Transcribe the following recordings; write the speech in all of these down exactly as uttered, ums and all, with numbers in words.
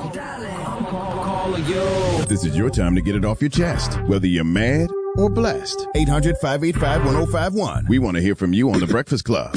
This is your time to get it off your chest, whether you're mad or blessed. eight hundred, five eight five, one oh five one. We want to hear from you on The Breakfast Club.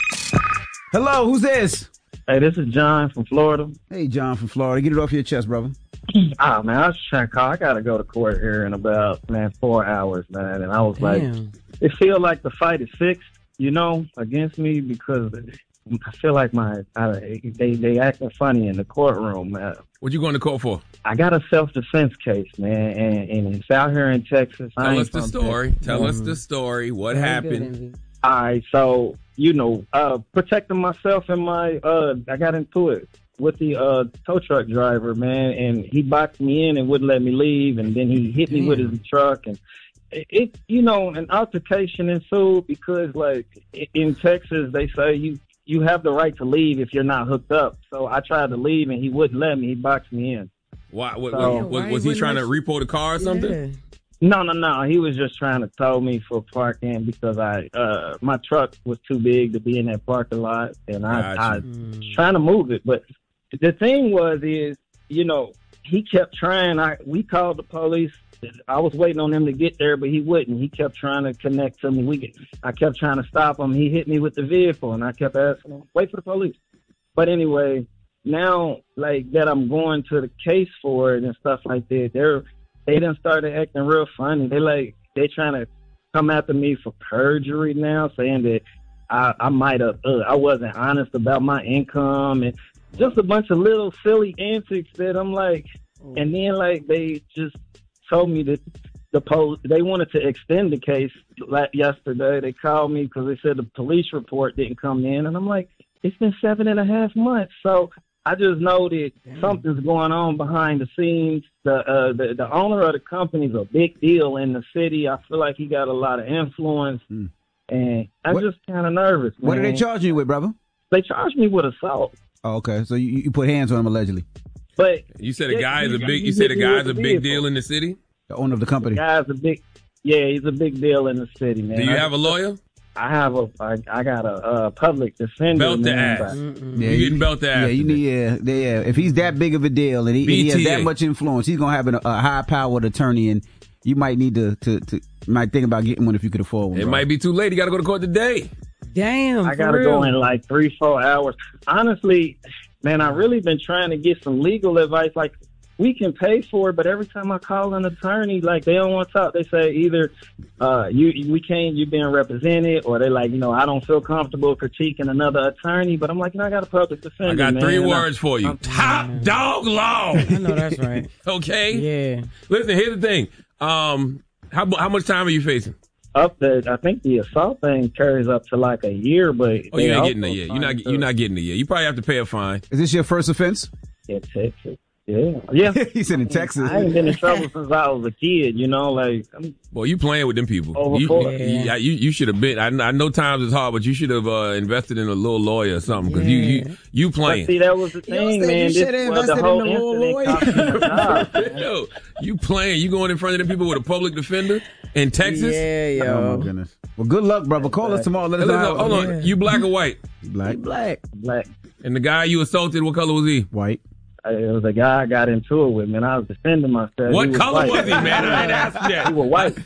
Hello, who's this? Hey, this is John from Florida. Hey, John from Florida. Get it off your chest, brother. Ah, man, I was trying to call. I got to go to court here in about, man, four hours, man. And I was Damn. like, it feels like the fight is fixed, you know, against me because I feel like my I, they they acting funny in the courtroom, man. What you going to court for? I got a self-defense case, man, and, and it's out here in Texas. Tell us the story. Texas. Tell mm-hmm. us the story. What Very happened? Good, All right, so, you know, uh, protecting myself and my, uh, I got into it with the uh, tow truck driver, man, and he boxed me in and wouldn't let me leave, and then he hit Damn. me with his truck, and it, it, you know, an altercation ensued because, like, in Texas, they say you, you have the right to leave if you're not hooked up. So I tried to leave, and he wouldn't let me. He boxed me in. Why? What, so, what, was, was he trying to repo the car or something? Yeah. No, no, no. He was just trying to tow me for parking because I uh, my truck was too big to be in that parking lot, and I, I was mm. trying to move it. But the thing was, is you know, he kept trying. I we called the police. I was waiting on him to get there, but he wouldn't. He kept trying to connect to me. We, I kept trying to stop him. He hit me with the vehicle, and I kept asking him, wait for the police. But anyway, now, like, that I'm going to the case for it and stuff like that, they're, they done started acting real funny. They, like, they trying to come after me for perjury now, saying that I, I might have, uh, I wasn't honest about my income, and just a bunch of little silly antics that I'm like, and then, like, they just told me that the pol- they wanted to extend the case like yesterday. They called me because they said the police report didn't come in. And I'm like, it's been seven and a half months. So I just know that Damn. something's going on behind the scenes. The, uh, the the owner of the company is a big deal in the city. I feel like he got a lot of influence. Mm. And I'm what? just kind of nervous, man. What are they charging you with, brother? They charged me with assault. Oh, okay. So you, you put hands on him allegedly. But you said a guy is a big. You said a guy's a big deal in the city. The owner of the company. The guy's a big. Yeah, he's a big deal in the city, man. Do you I, have a lawyer? I have a. I, I got a uh, public defender. Belt the man, ass. Yeah, you getting belt the ass. Yeah, you need. Yeah, yeah. If he's that big of a deal and he, and he has that much influence, he's gonna have an, a high-powered attorney, and you might need to to, to might think about getting one if you could afford one. It bro. might be too late. You got to go to court today. Damn. I gotta real. go in like three, four hours. Honestly, man, I really been trying to get some legal advice. Like, we can pay for it, but every time I call an attorney, like, they don't want to talk. They say either uh, you we can't, you're being represented, or they like, you know, I don't feel comfortable critiquing another attorney. But I'm like, you know, I got a public defender. I got man, three words I, for you: I'm, top man. dog law. I know that's right. Okay. Yeah. Listen, here's the thing. Um, how how much time are you facing? Up the, I think the assault thing carries up to like a year, but oh, you ain't getting a year. You're not you're not getting a year. You probably have to pay a fine. Is this your first offense? Yeah, Texas. Yeah, yeah. He said in Texas. I ain't been in trouble since I was a kid. You know, like. I'm Boy, you playing with them people. Over you, four. Yeah. You, you should have been. I, I know times is hard, but you should have uh, invested in a little lawyer or something because yeah. you, you you playing. But see, that was the thing, you man. You should have invested the whole in a little lawyer. Job, yo, you playing? You going in front of them people with a public defender in Texas? Yeah, yo. Oh my goodness. Well, good luck, brother. Call us tomorrow. Let us know. Hold on. Yeah. You black or white? Black. Black. Black. And the guy you assaulted, what color was he? White. It was a guy I got into it with, man. I was defending myself. What was color white. was he, man? I ain't asked you that. He was white.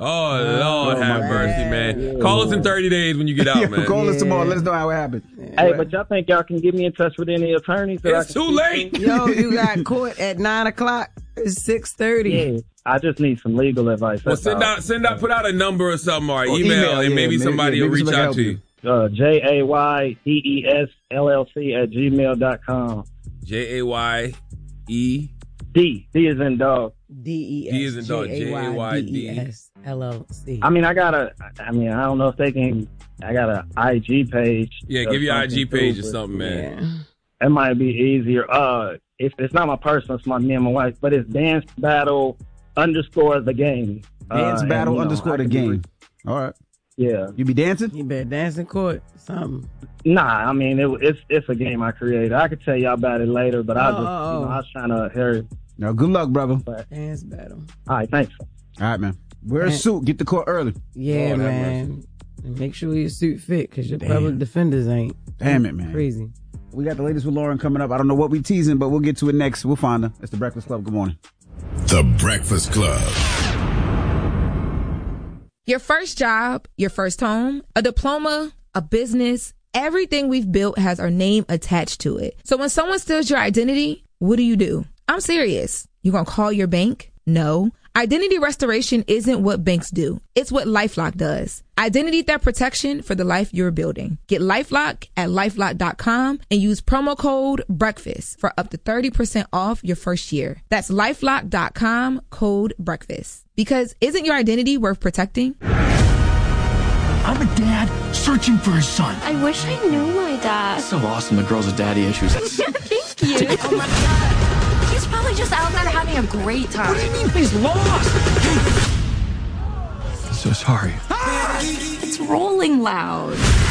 Oh, Lord, oh, have mercy, man. Yeah, Call yeah. us in thirty days when you get out, man. Call yeah. us tomorrow. Let us know how it happened. Yeah. Hey, but y'all think y'all can get me in touch with any attorneys? So it's too late. To? Yo, you got court at nine o'clock. It's six thirty. Yeah. I just need some legal advice. Well, send all. out, send out, put out a number or something, or email, email and yeah, maybe, maybe somebody maybe, will reach out to you. Uh, J A Y D E S L L C at gmail dot com. J A Y E D. D is in dog. D E S. D is in dog. J A Y D E S L L C. I mean, I got a, I mean, I don't know if they can, I got a I G page. Yeah, give your I G page or something, man. Yeah. It might be easier. Uh, if it's not my personal, it's my me and my wife, but it's Dance Battle underscore the game. Dance uh, Battle and, underscore know, the game. Re- All right. Yeah. You be dancing? You better dance in court. Something. Nah, I mean, it, it's it's a game I created. I could tell y'all about it later, but I just, oh, you know, I was trying to hear it. Now, good luck, brother. But, Dance Battle. All right, thanks. All right, man. Wear a suit. Get to court early. Yeah, Lord, man. And make sure your suit fit, because your Damn. public defenders ain't. Damn it, man. Crazy. We got the latest with Lauren coming up. I don't know what we teasing, but we'll get to it next. We'll find her. It's The Breakfast Club. Good morning. The Breakfast Club. Your first job, your first home, a diploma, a business, everything we've built has our name attached to it. So when someone steals your identity, what do you do? I'm serious. You gonna call your bank? No. Identity restoration isn't what banks do. It's what LifeLock does. Identity theft protection for the life you're building. Get LifeLock at LifeLock dot com and use promo code BREAKFAST for up to thirty percent off your first year. That's LifeLock dot com, code BREAKFAST. Because isn't your identity worth protecting? I'm a dad searching for his son. I wish I knew my dad. It's so awesome that girls with daddy issues. Thank you. Oh my God. He's probably just out there having a great time. What do you mean he's lost? I'm so sorry. It's rolling loud.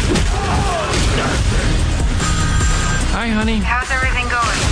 Hi, honey. How's everything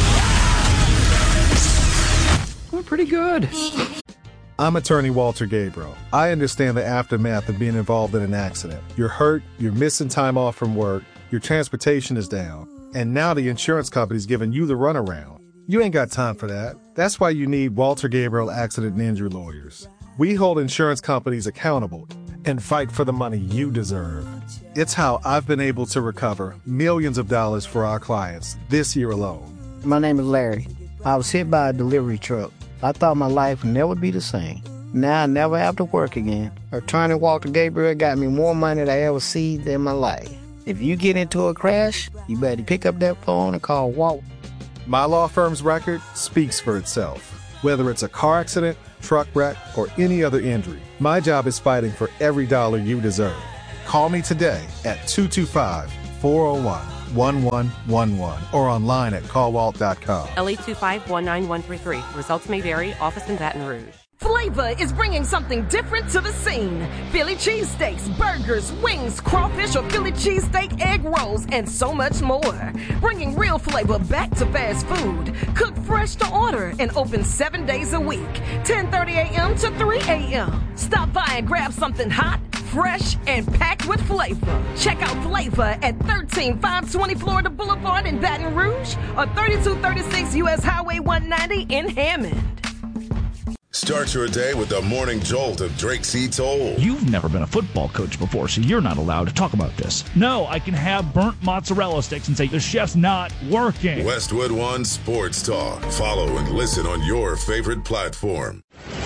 going? We're pretty good. I'm attorney Walter Gabriel. I understand the aftermath of being involved in an accident. You're hurt, you're missing time off from work, your transportation is down, and now the insurance company's giving you the runaround. You ain't got time for that. That's why you need Walter Gabriel Accident and Injury Lawyers. We hold insurance companies accountable and fight for the money you deserve. It's how I've been able to recover millions of dollars for our clients this year alone. My name is Larry. I was hit by a delivery truck. I thought my life would never be the same. Now I never have to work again. Attorney Walter Gabriel got me more money than I ever seen in my life. If you get into a crash, you better pick up that phone and call Walt. My law firm's record speaks for itself. Whether it's a car accident, truck wreck, or any other injury, my job is fighting for every dollar you deserve. Call me today at two two five, four oh one, one one one one or online at call walt dot com. L eight two five, one nine one three three. Results may vary. Office in Baton Rouge. Flavor is bringing something different to the scene. Philly cheesesteaks, burgers, wings, crawfish or Philly cheesesteak egg rolls, and so much more. Bringing real flavor back to fast food. Cooked fresh to order and open seven days a week, ten thirty a.m. to three a.m. Stop by and grab something hot, fresh, and packed with flavor. Check out Flavor at thirteen five twenty Florida Boulevard in Baton Rouge or thirty-two thirty-six U S Highway one ninety in Hammond. Start your day with the morning jolt of Drake C. Toll. You've never been a football coach before, so you're not allowed to talk about this. No, I can have burnt mozzarella sticks and say the chef's not working. Westwood One Sports Talk. Follow and listen on your favorite platform.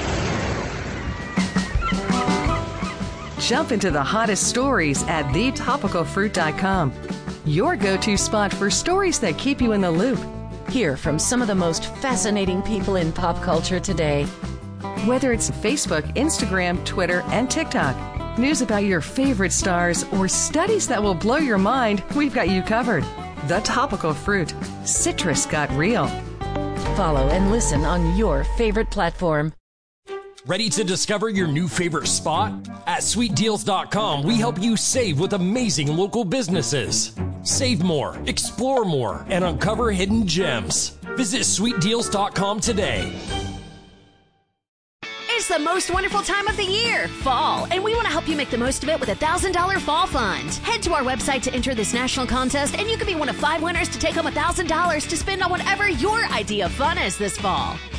Jump into the hottest stories at the topical fruit dot com. Your go-to spot for stories that keep you in the loop. Hear from some of the most fascinating people in pop culture today. Whether it's Facebook, Instagram, Twitter, and TikTok, news about your favorite stars, or studies that will blow your mind, we've got you covered. The Topical Fruit. Citrus got real. Follow and listen on your favorite platform. Ready to discover your new favorite spot? At sweet deals dot com, we help you save with amazing local businesses. Save more, explore more, and uncover hidden gems. Visit sweet deals dot com today. It's the most wonderful time of the year, fall, and we want to help you make the most of it with a one thousand dollars Fall Fund. Head to our website to enter this national contest, and you could be one of five winners to take home one thousand dollars to spend on whatever your idea of fun is this fall.